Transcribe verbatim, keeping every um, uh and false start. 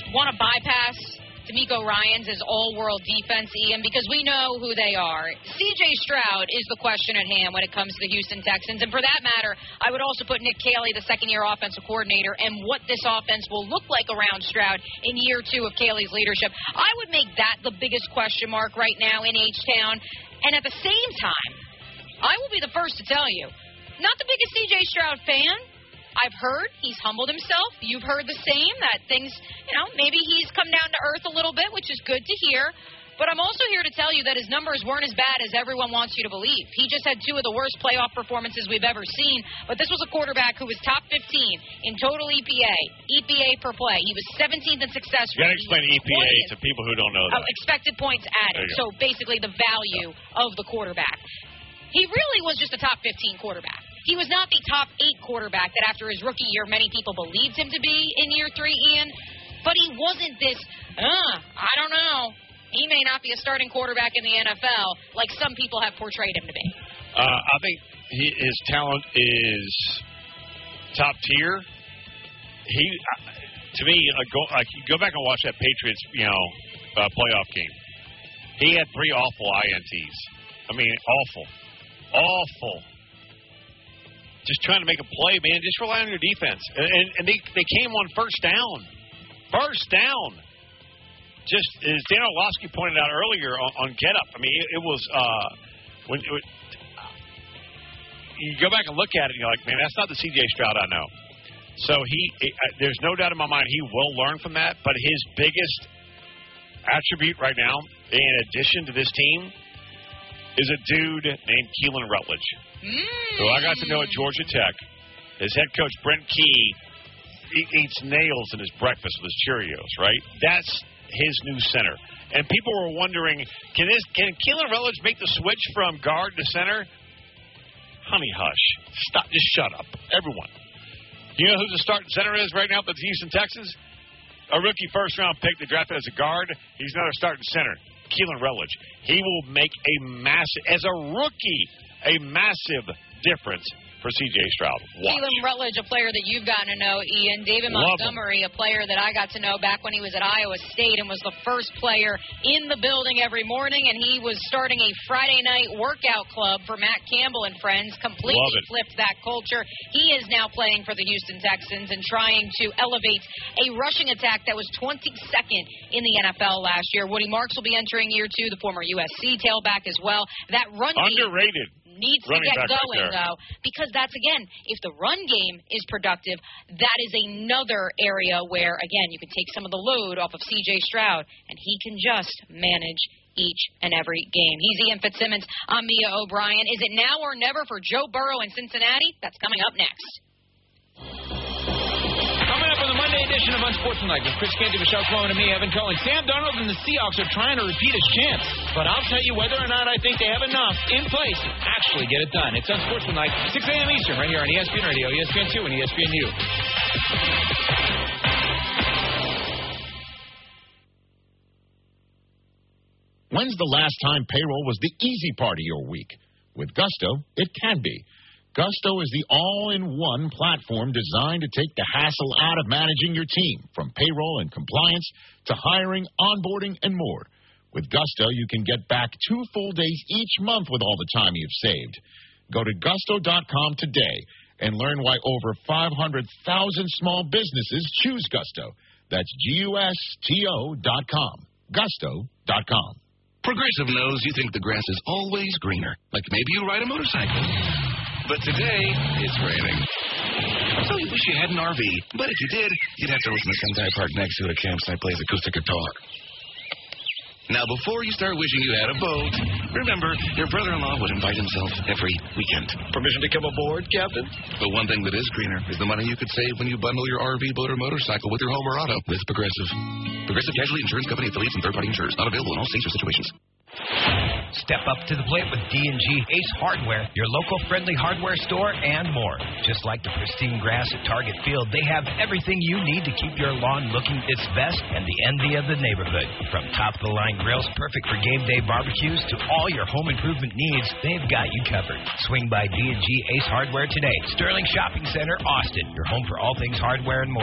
want to bypass D'Amico Ryans' all-world defense, Ian, because we know who they are. C J Stroud is the question at hand when it comes to the Houston Texans. And for that matter, I would also put Nick Caley, the second-year offensive coordinator, and what this offense will look like around Stroud in year two of Caley's leadership. I would make that the biggest question mark right now in H-Town. And at the same time, I will be the first to tell you, not the biggest C J Stroud fan. I've heard he's humbled himself. You've heard the same, that things, you know, maybe he's come down to earth a little bit, which is good to hear. But I'm also here to tell you that his numbers weren't as bad as everyone wants you to believe. He just had two of the worst playoff performances we've ever seen. But this was a quarterback who was top fifteen in total E P A, E P A per play. He was seventeenth in success rate. You got to explain E P A to people who don't know that. Oh, expected points added. So basically the value of the quarterback. He really was just a top fifteen quarterback. He was not the top eight quarterback that after his rookie year many people believed him to be in year three, Ian. But he wasn't this, uh, I don't know. He may not be a starting quarterback in the N F L like some people have portrayed him to be. Uh, I think he, his talent is top tier. He, uh, to me, uh, go, like, go back and watch that Patriots, you know, uh, playoff game. He had three awful I N Ts. I mean, awful. Awful. Just trying to make a play, man. Just rely on your defense. And, and, and they, they came on first down. First down. Just as Dan Orlovsky pointed out earlier on, on Get Up, I mean, it, it was uh, when it, you go back and look at it, and you're like, man, that's not the C J Stroud I know. So he, it, uh, there's no doubt in my mind he will learn from that. But his biggest attribute right now, in addition to this team, is a dude named Keelan Rutledge, mm. who I got to know at Georgia Tech. His head coach, Brent Key, he eats nails in his breakfast with his Cheerios, right? That's his new center. And people were wondering, can this, can Keelan Rutledge make the switch from guard to center? Honey, hush. Stop. Just shut up. Everyone. You know who the starting center is right now for the Houston Texans? A rookie first-round pick they drafted as a guard. He's not a starting center. Keelan Rutledge. He will make a massive, as a rookie, a massive difference for C J Stroud. Watch. Keelan Rutledge, a player that you've gotten to know, Ian. David Love Montgomery, him. a player that I got to know back when he was at Iowa State and was the first player in the building every morning, and he was starting a Friday night workout club for Matt Campbell and friends, completely flipped that culture. He is now playing for the Houston Texans and trying to elevate a rushing attack that was twenty-second in the N F L last year. Woody Marks will be entering year two, the former U S C tailback as well. That run Underrated. Game needs to get going, though, because that's, again, if the run game is productive, that is another area where, again, you can take some of the load off of C J Stroud, and he can just manage each and every game. He's Ian Fitzsimmons. I'm Mia O'Brien. Is it now or never for Joe Burrow in Cincinnati? That's coming up next. Coming up on the Monday edition of Unsportsmanlike with Chris Canty, Michelle Sloan, and me, Evan Cohen. Sam Darnold and the Seahawks are trying to repeat his chance, but I'll tell you whether or not I think they have enough in place to actually get it done. It's Unsportsmanlike, six a.m. Eastern, right here on E S P N Radio, E S P N two, and E S P N U. When's the last time payroll was the easy part of your week? With Gusto, it can be. Gusto is the all-in-one platform designed to take the hassle out of managing your team, from payroll and compliance to hiring, onboarding, and more. With Gusto, you can get back two full days each month with all the time you've saved. Go to gusto dot com today and learn why over five hundred thousand small businesses choose Gusto. That's G U S T O dot com. gusto dot com. Progressive knows you think the grass is always greener, like maybe you ride a motorcycle. But today, it's raining. So you wish you had an R V. But if you did, you'd have to listen to Sentai Park next to it at campsite plays acoustic guitar. Now, before you start wishing you had a boat, remember, your brother-in-law would invite himself every weekend. Permission to come aboard, Captain? But one thing that is greener is the money you could save when you bundle your R V, boat, or motorcycle with your home or auto with Progressive. Progressive Casualty Insurance Company affiliates and third-party insurers. Not available in all states or situations. Step up to the plate with D and G Ace Hardware, your local friendly hardware store and more. Just like the pristine grass at Target Field, they have everything you need to keep your lawn looking its best and the envy of the neighborhood. From top-of-the-line grills perfect for game day barbecues to all your home improvement needs, they've got you covered. Swing by D and G Ace Hardware today. Sterling Shopping Center, Austin, your home for all things hardware and more.